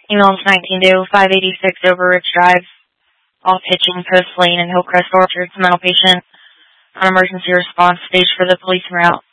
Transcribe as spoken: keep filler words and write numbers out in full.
Emails nineteen to five eighty-six over Ridge Drive, off Hitching Post Lane in Hillcrest Orchards, mental patient on emergency response stage for the police route.